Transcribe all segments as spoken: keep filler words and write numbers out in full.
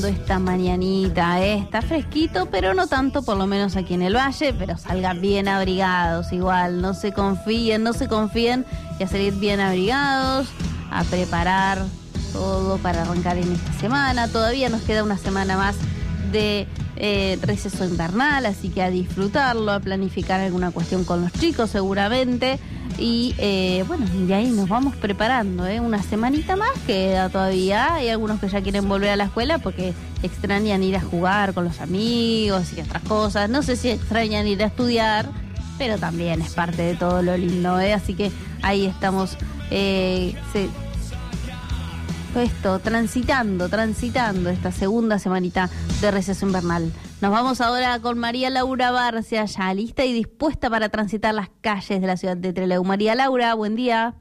Esta mañanita, eh, está fresquito, pero no tanto, por lo menos aquí en el valle, pero salgan bien abrigados igual, no se confíen, no se confíen y a salir bien abrigados, a preparar todo para arrancar en esta semana. Todavía nos queda una semana más de eh, receso invernal, así que a disfrutarlo, a planificar alguna cuestión con los chicos seguramente. Y eh, bueno, y ahí nos vamos preparando, ¿eh? Una semanita más queda todavía. Hay algunos que ya quieren volver a la escuela porque extrañan ir a jugar con los amigos y otras cosas. No sé si extrañan ir a estudiar, pero también es parte de todo lo lindo, ¿eh? Así que ahí estamos, eh, se, esto, transitando, transitando esta segunda semanita de receso invernal. Nos vamos ahora con María Laura Barcia, ya lista y dispuesta para transitar las calles de la ciudad de Trelew. María Laura, buen día.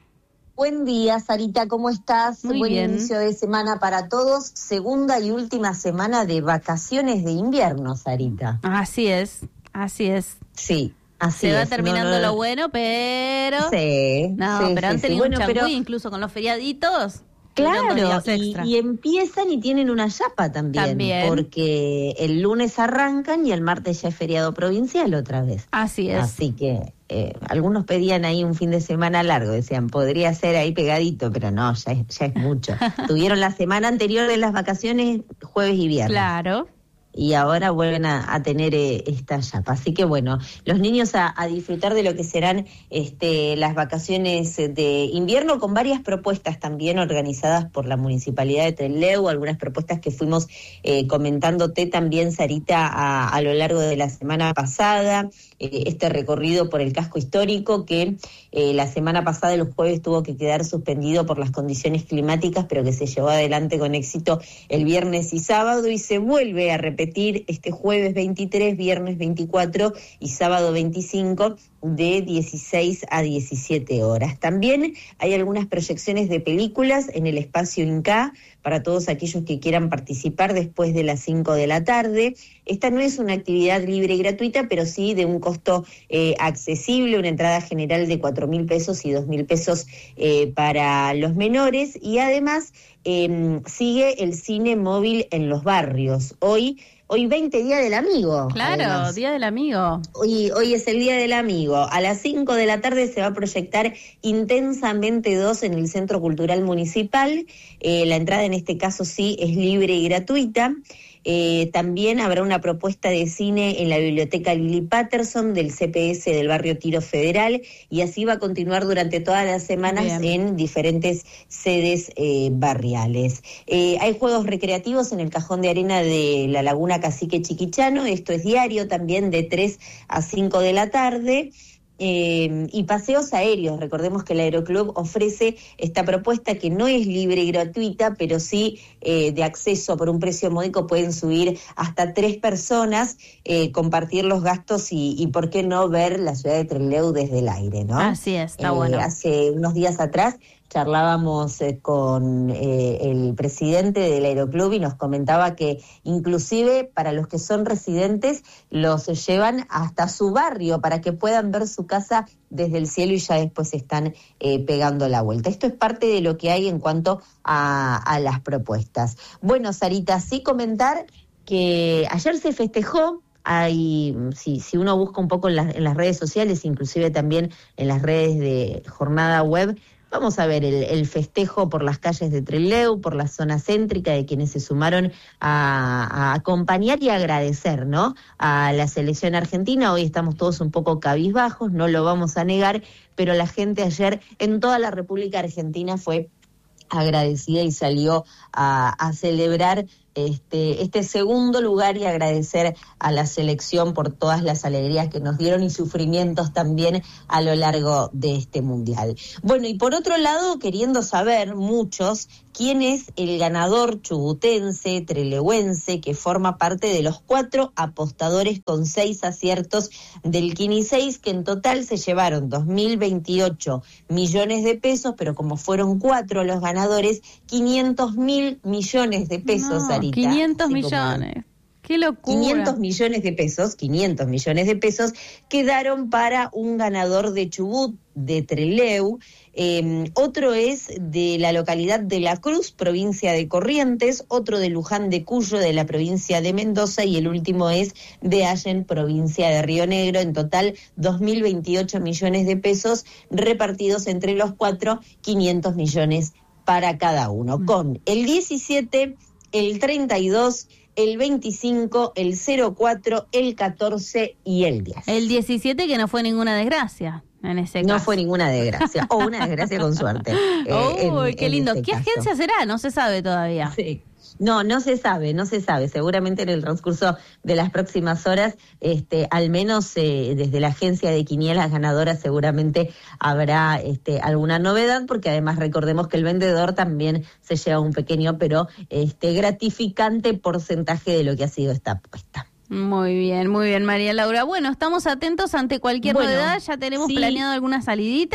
Buen día, Sarita, ¿cómo estás? Muy Buen bien. inicio de semana para todos. Segunda y última semana de vacaciones de invierno, Sarita. Así es, así es. Sí, así Se es. va terminando no, no, lo bueno, pero... Sí, No, sí, pero sí, han sí. tenido Bueno, un changüí, pero... incluso con los feriaditos. Claro, días y, extra. y empiezan y tienen una chapa también, También. porque el lunes arrancan y el martes ya es feriado provincial otra vez. Así es. Así que eh, algunos pedían ahí un fin de semana largo, decían, podría ser ahí pegadito, pero no, ya es, ya es mucho. Tuvieron la semana anterior de las vacaciones, jueves y viernes. Claro. Y ahora vuelven a, a tener eh, esta chapa. Así que bueno, los niños a, a disfrutar de lo que serán este, las vacaciones de invierno, con varias propuestas también organizadas por la Municipalidad de Trelew, algunas propuestas que fuimos eh, comentándote también, Sarita, a, a lo largo de la semana pasada, eh, este recorrido por el casco histórico que eh, la semana pasada, el jueves, tuvo que quedar suspendido por las condiciones climáticas, pero que se llevó adelante con éxito el viernes y sábado, y se vuelve a repetir este jueves veintitrés, viernes veinticuatro y sábado veinticinco de dieciséis a diecisiete horas. También hay algunas proyecciones de películas en el espacio Inca para todos aquellos que quieran participar después de las cinco de la tarde. Esta no es una actividad libre y gratuita, pero sí de un costo eh, accesible, una entrada general de cuatro mil pesos y dos mil pesos eh, para los menores, y además eh, sigue el cine móvil en los barrios. Hoy Hoy veinte, Día del Amigo. Claro, además. Día del Amigo. Hoy, hoy es el Día del Amigo. A las cinco de la tarde se va a proyectar Intensamente dos en el Centro Cultural Municipal. Eh, la entrada en este caso sí es libre y gratuita. Eh, también habrá una propuesta de cine en la Biblioteca Lili Patterson del C P S del barrio Tiro Federal, y así va a continuar durante todas las semanas Bien. en diferentes sedes eh, barriales. Eh, hay juegos recreativos en el cajón de arena de la Laguna Cacique Chiquichano, esto es diario también de tres a cinco de la tarde. Eh, y paseos aéreos. Recordemos que el Aeroclub ofrece esta propuesta que no es libre y gratuita, pero sí eh, de acceso por un precio módico. Pueden subir hasta tres personas, eh, compartir los gastos y, y por qué no ver la ciudad de Trelew desde el aire, ¿no? Así es, está eh, bueno. Hace unos días atrás charlábamos eh, con eh, el presidente del Aeroclub y nos comentaba que inclusive para los que son residentes los llevan hasta su barrio para que puedan ver su casa desde el cielo y ya después están eh, pegando la vuelta. Esto es parte de lo que hay en cuanto a, a las propuestas. Bueno, Sarita, sí comentar que ayer se festejó. Hay, si, si uno busca un poco en las, en las redes sociales, inclusive también en las redes de Jornada Web, vamos a ver el, el festejo por las calles de Trelew, por la zona céntrica, de quienes se sumaron a, a acompañar y agradecer, ¿no?, a la selección argentina. Hoy estamos todos un poco cabizbajos, no lo vamos a negar, pero la gente ayer en toda la República Argentina fue agradecida y salió a, a celebrar Este, este segundo lugar y agradecer a la selección por todas las alegrías que nos dieron y sufrimientos también a lo largo de este mundial. Bueno, y por otro lado, queriendo saber muchos quién es el ganador chubutense, trelewense, que forma parte de los cuatro apostadores con seis aciertos del Kini seis, que en total se llevaron dos mil veintiocho millones de pesos, pero como fueron cuatro los ganadores, quinientos mil millones de pesos, No, Sarita. quinientos Así millones. Como, ¡Qué locura! quinientos millones de pesos, quinientos millones de pesos quedaron para un ganador de Chubut, de Trelew. Eh, otro es de la localidad de La Cruz, provincia de Corrientes, otro de Luján de Cuyo, de la provincia de Mendoza, y el último es de Allen, provincia de Río Negro. En total, dos mil veintiocho millones de pesos repartidos entre los cuatro, quinientos millones para cada uno, con el diecisiete, el treinta y dos, el veinticinco, el cero cuatro, el catorce y el diez. El diecisiete, que no fue ninguna desgracia en ese caso. No fue ninguna desgracia, o una desgracia con suerte. Eh, ¡Uy, qué lindo! ¿Qué caso. agencia será? No se sabe todavía. Sí. No, no se sabe, no se sabe. Seguramente en el transcurso de las próximas horas, este, al menos eh, desde la agencia de quinielas ganadoras, seguramente habrá este, alguna novedad, porque además recordemos que el vendedor también se lleva un pequeño pero este, gratificante porcentaje de lo que ha sido esta apuesta. Muy bien, muy bien, María Laura. Bueno, estamos atentos ante cualquier bueno, novedad. ¿Ya tenemos sí. planeado alguna salidita?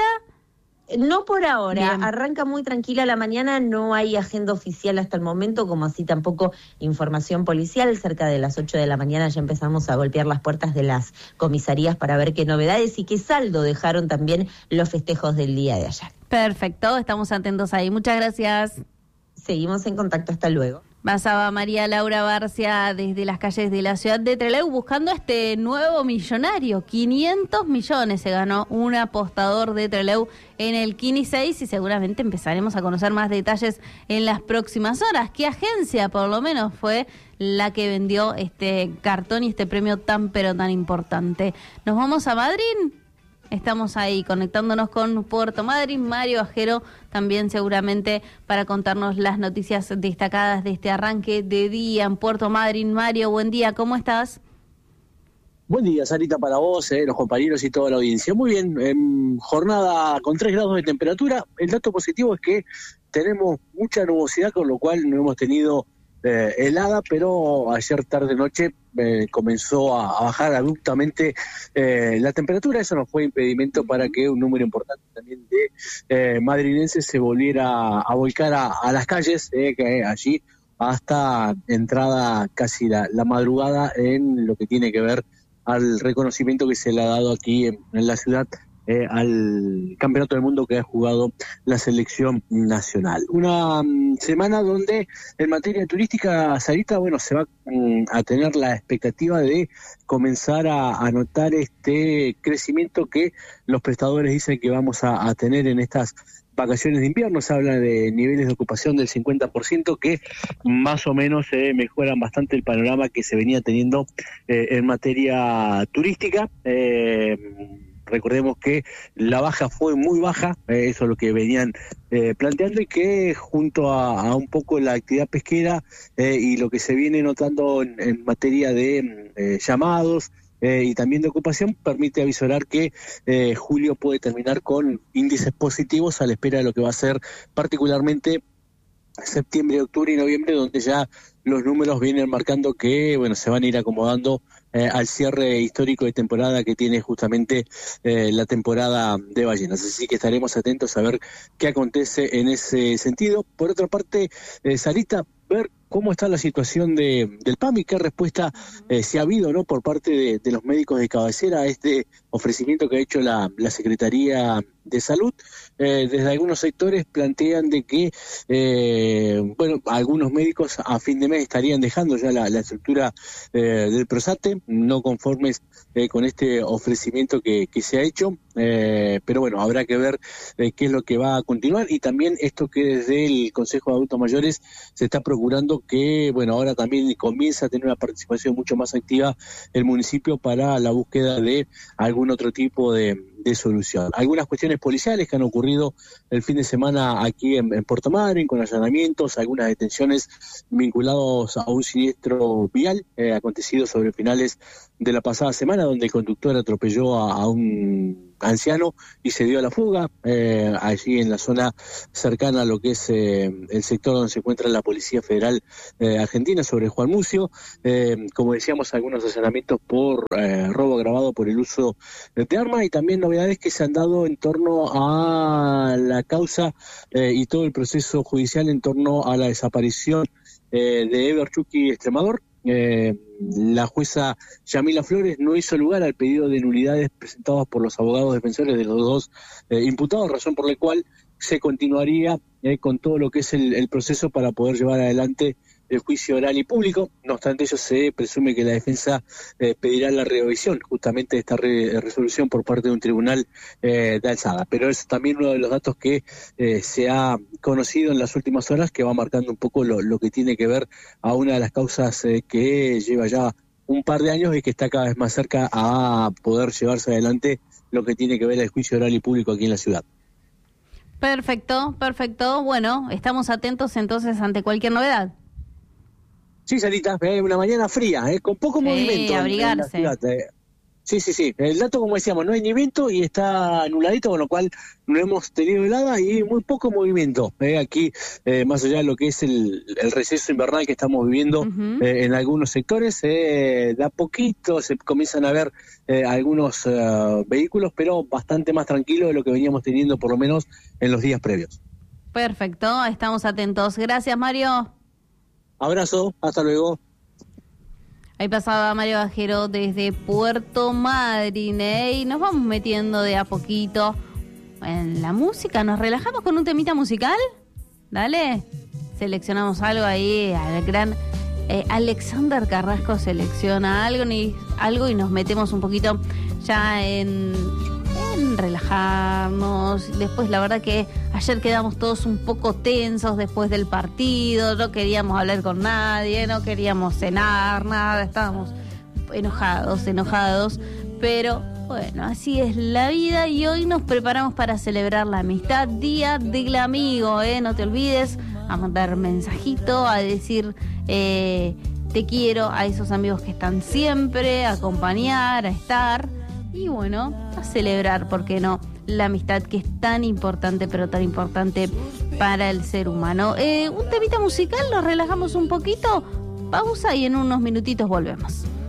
No por ahora, Bien. Arranca muy tranquila la mañana, no hay agenda oficial hasta el momento, como así tampoco información policial. Cerca de las ocho de la mañana ya empezamos a golpear las puertas de las comisarías para ver qué novedades y qué saldo dejaron también los festejos del día de ayer. Perfecto, estamos atentos ahí. Muchas gracias. Seguimos en contacto, hasta luego. Pasaba María Laura Barcia desde las calles de la ciudad de Trelew buscando este nuevo millonario. quinientos millones se ganó un apostador de Trelew en el Kini seis y seguramente empezaremos a conocer más detalles en las próximas horas. ¿Qué agencia por lo menos fue la que vendió este cartón y este premio tan pero tan importante? Nos vamos a Madrid. Estamos ahí conectándonos con Puerto Madryn. Mario Ajero también seguramente para contarnos las noticias destacadas de este arranque de día en Puerto Madryn. Mario, buen día, ¿cómo estás? Buen día, Sarita, para vos, eh, los compañeros y toda la audiencia. Muy bien, eh, jornada con tres grados de temperatura. El dato positivo es que tenemos mucha nubosidad, con lo cual no hemos tenido eh, helada, pero ayer tarde-noche eh, comenzó a, a bajar abruptamente eh, la temperatura. Eso nos fue impedimento para que un número importante también de eh, madrilenses se volviera a volcar a, a las calles, eh, que allí hasta entrada casi la, la madrugada en lo que tiene que ver al reconocimiento que se le ha dado aquí en, en la ciudad eh, al campeonato del mundo que ha jugado la selección nacional. Una um, semana donde en materia turística, Sarita, bueno, se va um, a tener la expectativa de comenzar a, a notar este crecimiento que los prestadores dicen que vamos a, a tener en estas vacaciones de invierno. Se habla de niveles de ocupación del cincuenta por ciento que más o menos eh, mejoran bastante el panorama que se venía teniendo eh, en materia turística. Eh, recordemos que la baja fue muy baja, eh, eso es lo que venían eh, planteando, y que junto a, a un poco la actividad pesquera eh, y lo que se viene notando en, en materia de eh, llamados, Eh, y también de ocupación, permite avisorar que eh, julio puede terminar con índices positivos a la espera de lo que va a ser particularmente septiembre, octubre y noviembre, donde ya los números vienen marcando que bueno se van a ir acomodando eh, al cierre histórico de temporada que tiene justamente eh, la temporada de ballenas. Así que estaremos atentos a ver qué acontece en ese sentido. Por otra parte, eh, Sarita, ver cómo está la situación de, del PAMI, qué respuesta eh, se ha habido, ¿no?, por parte de, de los médicos de cabecera a este ofrecimiento que ha hecho la, la Secretaría de Salud. Eh, desde algunos sectores plantean de que, eh, bueno, algunos médicos a fin de mes estarían dejando ya la, la estructura eh, del PROSATE, no conformes eh, con este ofrecimiento que, que se ha hecho, eh, pero bueno, habrá que ver eh, qué es lo que va a continuar, y también esto que desde el Consejo de Adultos Mayores se está procurando que, bueno, ahora también comienza a tener una participación mucho más activa el municipio para la búsqueda de algún otro tipo de, de solución. Algunas cuestiones policiales que han ocurrido el fin de semana aquí en, en Puerto Madryn, con allanamientos, algunas detenciones vinculados a un siniestro vial eh, acontecido sobre finales de la pasada semana, donde el conductor atropelló a, a un anciano y se dio a la fuga, eh, allí en la zona cercana a lo que es eh, el sector donde se encuentra la Policía Federal eh, Argentina, sobre Juan Mucio. Eh, como decíamos, algunos allanamientos por eh, robo agravado por el uso de armas, y también novedades que se han dado en torno a la causa eh, y todo el proceso judicial en torno a la desaparición eh, de Eber Chucky Extremador, eh, la jueza Yamila Flores no hizo lugar al pedido de nulidades presentados por los abogados defensores de los dos eh, imputados, razón por la cual se continuaría eh, con todo lo que es el, el proceso para poder llevar adelante el juicio oral y público. No obstante ello, se presume que la defensa eh, pedirá la revisión justamente de esta re resolución por parte de un tribunal eh, de alzada. Pero es también uno de los datos que eh, se ha conocido en las últimas horas, que va marcando un poco lo, lo que tiene que ver a una de las causas eh, que lleva ya un par de años y que está cada vez más cerca a poder llevarse adelante lo que tiene que ver el juicio oral y público aquí en la ciudad. Perfecto, perfecto. Bueno, estamos atentos entonces ante cualquier novedad. Sí, Sarita, eh, una mañana fría, eh, con poco sí, movimiento. abrigarse. En la ciudad, eh. Sí, sí, sí. El dato, como decíamos, no hay ni viento y está anuladito, con lo cual no hemos tenido helada y muy poco movimiento. Eh, aquí, eh, más allá de lo que es el, el receso invernal que estamos viviendo uh-huh. eh, en algunos sectores, eh, de a poquito se comienzan a ver eh, algunos uh, vehículos, pero bastante más tranquilo de lo que veníamos teniendo por lo menos en los días previos. Perfecto, estamos atentos. Gracias, Mario. Abrazo, hasta luego. Ahí pasaba Mario Bajero desde Puerto Madryn, ¿eh? Y nos vamos metiendo de a poquito en la música. ¿Nos relajamos con un temita musical? Dale. Seleccionamos algo ahí. Al gran eh, Alexander Carrasco selecciona algo y, algo y nos metemos un poquito ya en, en relajarnos. Después, la verdad que ayer quedamos todos un poco tensos después del partido, no queríamos hablar con nadie, no queríamos cenar, nada, estábamos enojados, enojados, pero bueno, así es la vida y hoy nos preparamos para celebrar la amistad, Día del Amigo, ¿eh? No te olvides a mandar mensajito, a decir eh, te quiero a esos amigos que están siempre, a acompañar, a estar y bueno, a celebrar, ¿por qué no?, la amistad que es tan importante, pero tan importante para el ser humano. Eh, un temita musical, nos relajamos un poquito, pausa y en unos minutitos volvemos.